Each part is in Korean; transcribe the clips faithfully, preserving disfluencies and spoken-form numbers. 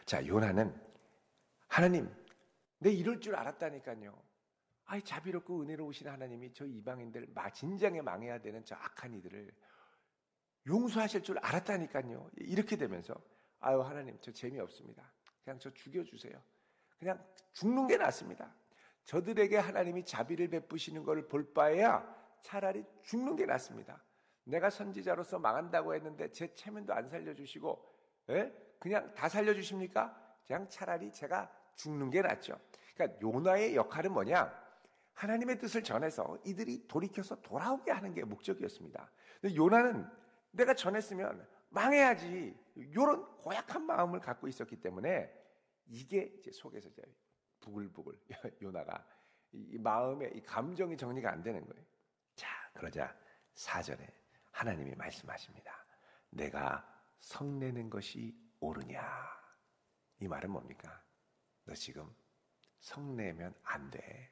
자, 요나는 하나님, 내 이럴 줄 알았다니까요. 아이, 자비롭고 은혜로우신 하나님이 저 이방인들 진정에 망해야 되는 저 악한 이들을 용서하실 줄 알았다니까요. 이렇게 되면서 아유, 하나님, 저 재미없습니다. 그냥 저 죽여주세요. 그냥 죽는 게 낫습니다. 저들에게 하나님이 자비를 베푸시는 것을 볼 바에야 차라리 죽는 게 낫습니다. 내가 선지자로서 망한다고 했는데 제 체면도 안 살려주시고, 에? 그냥 다 살려주십니까? 그냥 차라리 제가 죽는 게 낫죠. 그러니까 요나의 역할은 뭐냐? 하나님의 뜻을 전해서 이들이 돌이켜서 돌아오게 하는 게 목적이었습니다. 근데 요나는 내가 전했으면 망해야지, 이런 고약한 마음을 갖고 있었기 때문에 이게 이제 속에서 이제 부글부글 요나가 이 마음에 이 감정이 정리가 안 되는 거예요. 자, 그러자 사 절에 하나님이 말씀하십니다. 내가 성내는 것이 옳으냐? 이 말은 뭡니까? 너 지금 성내면 안 돼.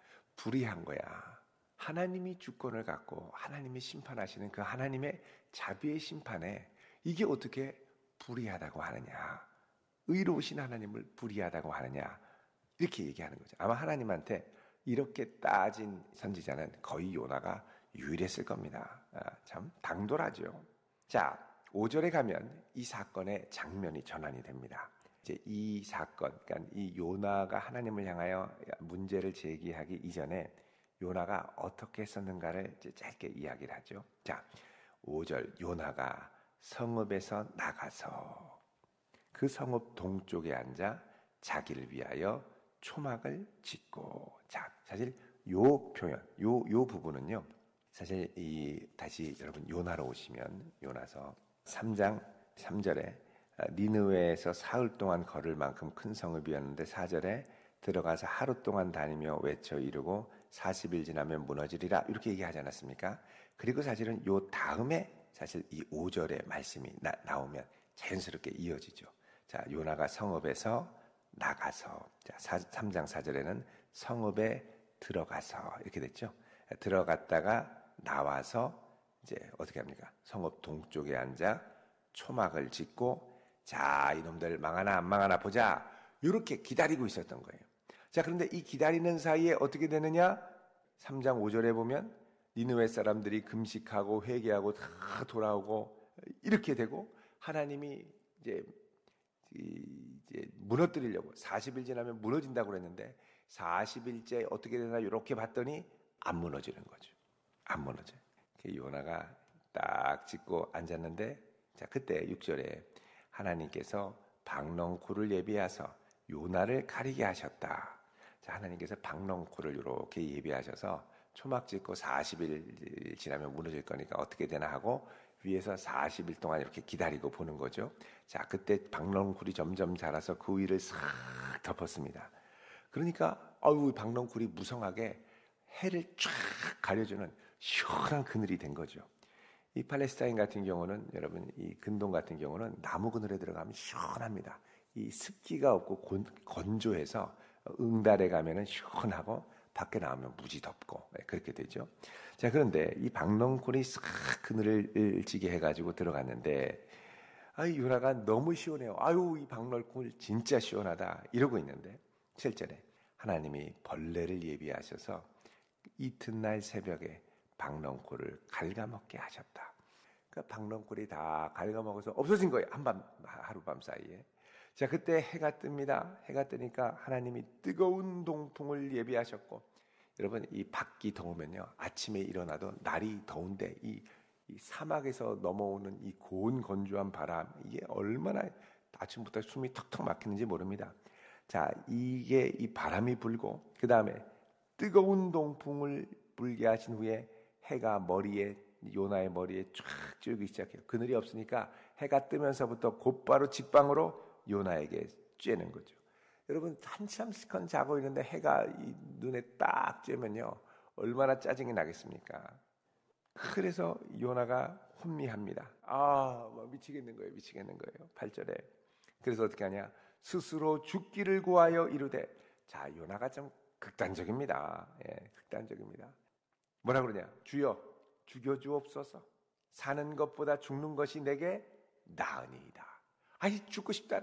불의한 거야. 하나님이 주권을 갖고 하나님이 심판하시는 그 하나님의 자비의 심판에 이게 어떻게 불의하다고 하느냐? 의로우신 하나님을 불의하다고 하느냐? 이렇게 얘기하는 거죠. 아마 하나님한테 이렇게 따진 선지자는 거의 요나가 유일했을 겁니다. 아, 참 당돌하죠. 자, 오 절에 가면 이 사건의 장면이 전환이 됩니다. 이제 이 사건, 그러니까 이 요나가 하나님을 향하여 문제를 제기하기 이전에 요나가 어떻게 했었는가를 이제 짧게 이야기를 하죠. 자, 오 절 요나가 성읍에서 나가서 그 성읍 동쪽에 앉아 자기를 위하여 초막을 짓고. 자, 사실 요 표현, 요, 요 부분은요, 사실 이 다시 여러분 요나로 오시면 요나서 삼 장 삼 절에 니느웨에서 사흘 동안 걸을 만큼 큰 성읍이었는데 사 절에 들어가서 하루 동안 다니며 외쳐 이르고 사십 일 지나면 무너지리라, 이렇게 얘기하지 않았습니까? 그리고 사실은 요 다음에 사실 이 오 절의 말씀이 나, 나오면 자연스럽게 이어지죠. 자, 요나가 성읍에서 나가서, 자, 삼 장 사 절에는 성읍에 들어가서 이렇게 됐죠. 들어갔다가 나와서 이제 어떻게 합니까? 성읍 동쪽에 앉아 초막을 짓고, 자, 이놈들 망하나 안 망하나 보자, 이렇게 기다리고 있었던 거예요. 자, 그런데 이 기다리는 사이에 어떻게 되느냐? 삼 장 오 절에 보면 니느웨 사람들이 금식하고 회개하고 다 돌아오고 이렇게 되고, 하나님이 이제 이제 무너뜨리려고 사십 일 지나면 무너진다고 그랬는데 사십 일째 어떻게 되나 이렇게 봤더니 안 무너지는 거죠. 안 무너져요. 요나가 딱 짓고 앉았는데, 자, 그때 육 절에 하나님께서 박넝쿨을 예비하셔서 요나를 가리게 하셨다. 자, 하나님께서 박넝쿨을 이렇게 예비하셔서 초막 짓고 사십 일 지나면 무너질 거니까 어떻게 되나 하고 위에서 사십 일 동안 이렇게 기다리고 보는 거죠. 자, 그때 박넝쿨이 점점 자라서 그 위를 싹 덮었습니다. 그러니까 아유, 박넝쿨이 무성하게 해를 쫙 가려주는 시원한 그늘이 된 거죠. 이 팔레스타인 같은 경우는, 여러분, 이 근동 같은 경우는 나무 그늘에 들어가면 시원합니다. 이 습기가 없고 곤, 건조해서 응달에 가면은 시원하고 밖에 나오면 무지 덥고 그렇게 되죠. 자, 그런데 이 박넝쿨이 싹 그늘을 지게 해가지고 들어갔는데, 아유, 요나가 너무 시원해요. 아유, 이 박넝쿨 진짜 시원하다 이러고 있는데 칠 절에 하나님이 벌레를 예비하셔서 이튿날 새벽에 박넝쿨을 갉아먹게 하셨다. 그 박넝쿨이 다 갉아먹어서 없어진 거예요. 한밤, 하룻밤 사이에. 자, 그때 해가 뜹니다. 해가 뜨니까 하나님이 뜨거운 동풍을 예비하셨고, 여러분, 이 밖이 더우면요, 아침에 일어나도 날이 더운데 이, 이 사막에서 넘어오는 이 고온 건조한 바람, 이게 얼마나 아침부터 숨이 턱턱 막히는지 모릅니다. 자, 이게 이 바람이 불고 그 다음에 뜨거운 동풍을 불게 하신 후에 해가 머리에, 요나의 머리에 쫙 쬐기 시작해요. 그늘이 없으니까 해가 뜨면서부터 곧바로 직방으로 요나에게 쬐는 거죠. 여러분, 한참 시간 자고 있는데 해가 이 눈에 딱 쬐면요, 얼마나 짜증이 나겠습니까? 그래서 요나가 혼미합니다. 아, 뭐 미치겠는 거예요. 미치겠는 거예요. 팔 절에. 그래서 어떻게 하냐? 스스로 죽기를 구하여 이르되. 자, 요나가 좀 극단적입니다. 예, 극단적입니다. 뭐라 그러냐? 주여, 죽여주옵소서. 사는 것보다 죽는 것이 내게 나으니이다. 아이, 죽고 싶다.